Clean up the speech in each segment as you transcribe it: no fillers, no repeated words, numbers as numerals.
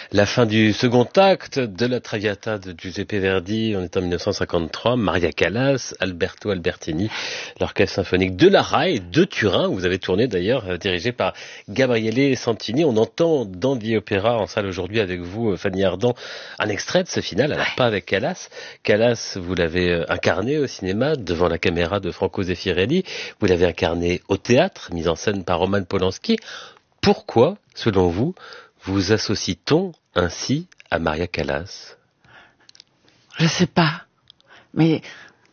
La fin du second acte de la Traviata de Giuseppe Verdi, on est en 1953, Maria Callas, Alberto Albertini, l'orchestre symphonique de la RAI de Turin, où vous avez tourné d'ailleurs, dirigé par Gabriele Santini. On entend dans The Opera en salle aujourd'hui avec vous, Fanny Ardant, un extrait de ce final, alors pas avec Callas. Callas, vous l'avez incarné au cinéma, devant la caméra de Franco Zeffirelli, vous l'avez incarné au théâtre, mise en scène par Roman Polanski. Pourquoi, selon vous, vous associe-t-on ainsi à Maria Callas? Je sais pas, mais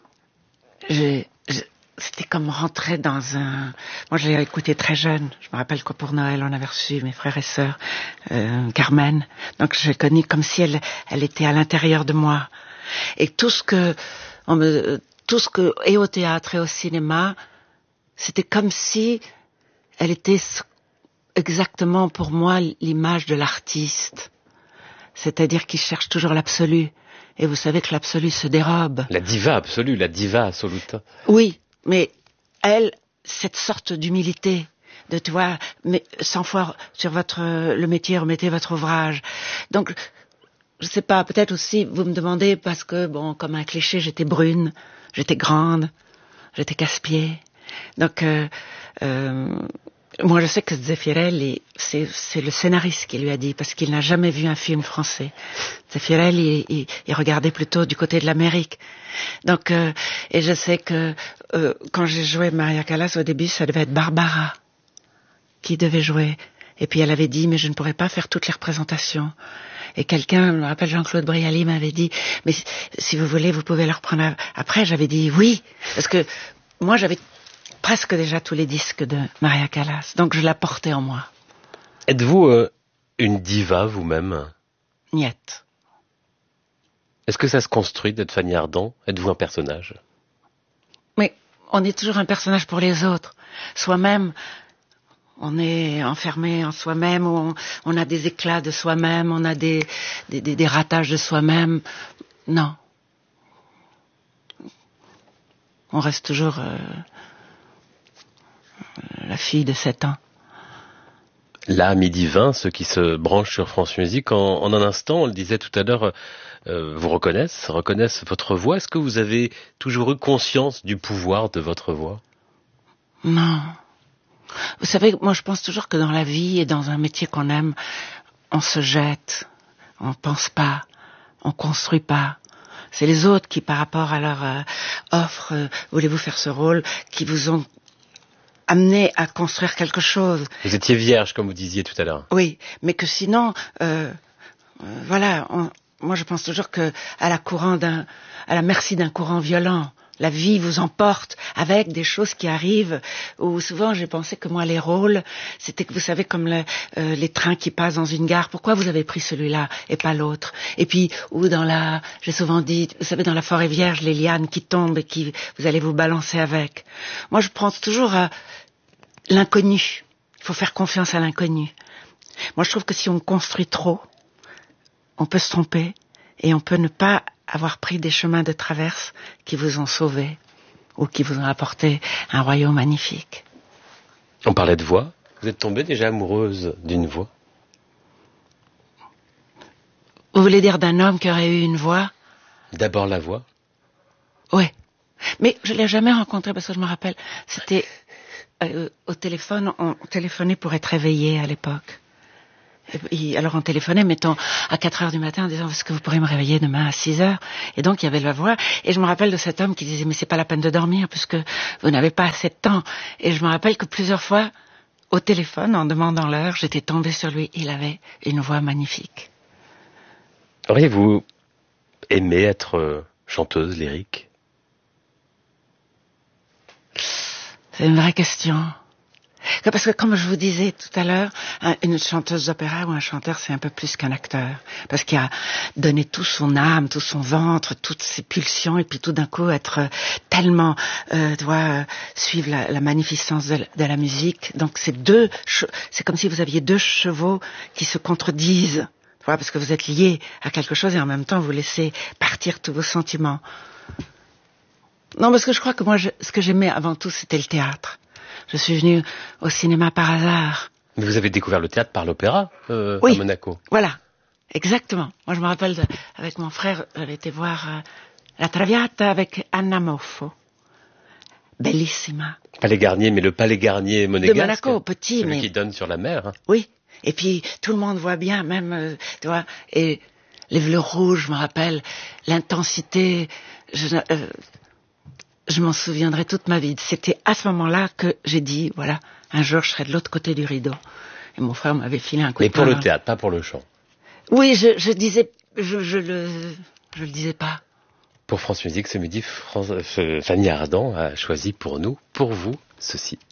c'était comme rentrer dans un... Moi, je l'ai écouté très jeune. Je me rappelle que pour Noël, on avait reçu, mes frères et sœurs, Carmen. Donc, je l'ai connue comme si elle était à l'intérieur de moi. Et tout ce que, et au théâtre et au cinéma, c'était comme si elle était exactement pour moi l'image de l'artiste. C'est-à-dire qu'il cherche toujours l'absolu. Et vous savez que l'absolu se dérobe. La diva absolue, la diva assoluta. Oui, mais elle, cette sorte d'humilité, de tu vois, mais 100 fois sur le métier, remettez votre ouvrage. Donc, je sais pas, peut-être aussi, vous me demandez, parce que, bon, comme un cliché, j'étais brune, j'étais grande, j'étais casse-pied. Donc, moi, je sais que Zeffirelli, c'est le scénariste qui lui a dit, parce qu'il n'a jamais vu un film français. Zeffirelli, il regardait plutôt du côté de l'Amérique. Donc, et je sais que quand j'ai joué Maria Callas, au début, ça devait être Barbara qui devait jouer. Et puis elle avait dit, mais je ne pourrais pas faire toutes les représentations. Et quelqu'un, je me rappelle Jean-Claude Brialy, m'avait dit, mais si vous voulez, vous pouvez le reprendre après. J'avais dit oui, parce que moi, j'avais presque déjà tous les disques de Maria Callas, donc je la portais en moi. Êtes-vous une diva vous-même? Niet. Est-ce que ça se construit d'être Fanny Ardant? Êtes-vous un personnage? Mais on est toujours un personnage pour les autres. Soi-même, on est enfermé en soi-même, on a des éclats de soi-même, on a des ratages de soi-même. Non. On reste toujours la fille de 7 ans. Là, à midi 20, ceux qui se branchent sur France Musique, en un instant, on le disait tout à l'heure, vous reconnaissent votre voix. Est-ce que vous avez toujours eu conscience du pouvoir de votre voix? Non. Vous savez, moi je pense toujours que dans la vie et dans un métier qu'on aime, on se jette, on pense pas, on construit pas. C'est les autres qui, par rapport à leur offre, voulez-vous faire ce rôle, qui vous ont amené à construire quelque chose. Vous étiez vierge, comme vous disiez tout à l'heure. Oui, mais que sinon, voilà, moi je pense toujours que à la merci d'un courant violent. La vie vous emporte avec des choses qui arrivent, où souvent j'ai pensé que moi les rôles, c'était que vous savez comme les trains qui passent dans une gare, pourquoi vous avez pris celui-là et pas l'autre? Et puis, ou j'ai souvent dit, vous savez dans la forêt vierge, les lianes qui tombent et qui vous allez vous balancer avec. Moi je pense toujours à l'inconnu. Il faut faire confiance à l'inconnu. Moi je trouve que si on construit trop, on peut se tromper et on peut ne pas avoir pris des chemins de traverse qui vous ont sauvé ou qui vous ont apporté un royaume magnifique. On parlait de voix. Vous êtes tombée déjà amoureuse d'une voix? Vous voulez dire d'un homme qui aurait eu une voix? D'abord la voix? Oui. Mais je ne l'ai jamais rencontré parce que je me rappelle, c'était au téléphone, on téléphonait pour être réveillé à l'époque. Alors on téléphonait, mettons, à 4 heures du matin en disant, est-ce que vous pourrez me réveiller demain à 6 heures? Et donc il y avait la voix. Et je me rappelle de cet homme qui disait, mais c'est pas la peine de dormir puisque vous n'avez pas assez de temps. Et je me rappelle que plusieurs fois, au téléphone, en demandant l'heure, j'étais tombée sur lui. Il avait une voix magnifique. Auriez-vous aimé être chanteuse lyrique? C'est une vraie question. Parce que comme je vous disais tout à l'heure, une chanteuse d'opéra ou un chanteur, c'est un peu plus qu'un acteur. Parce qu'il a donné toute son âme, tout son ventre, toutes ses pulsions, et puis tout d'un coup être tellement, suivre la magnificence de la musique. Donc c'est comme si vous aviez 2 chevaux qui se contredisent. Parce que vous êtes liés à quelque chose et en même temps vous laissez partir tous vos sentiments. Non, parce que je crois que moi, ce que j'aimais avant tout, c'était le théâtre. Je suis venue au cinéma par hasard. Mais vous avez découvert le théâtre par l'opéra oui, à Monaco. Voilà. Exactement. Moi, je me rappelle, avec mon frère, j'avais été voir La Traviata avec Anna Moffo. Bellissima. Palais Garnier, mais le Palais Garnier monégasque. De Monaco, petit, celui mais... qui donne sur la mer. Hein. Oui. Et puis, tout le monde voit bien, même, tu vois, et les bleus rouges, je me rappelle, l'intensité, je m'en souviendrai toute ma vie. C'était à ce moment-là que j'ai dit, voilà, un jour, je serai de l'autre côté du rideau. Et mon frère m'avait filé un coup de poing. Mais pour le théâtre, pas pour le chant. Oui, je disais, je le disais pas. Pour France Musique, ce midi, Fanny Ardant a choisi pour nous, pour vous, ceci.